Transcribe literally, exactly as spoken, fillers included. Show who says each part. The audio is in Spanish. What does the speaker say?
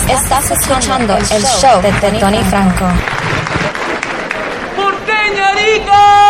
Speaker 1: Estás escuchando el show de Tony Franco.
Speaker 2: ¡Porteña rica!